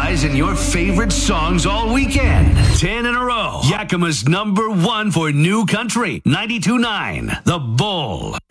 in your favorite songs all weekend. 10 in a row. Yakima's #1 for new country. 92.9 The Bull.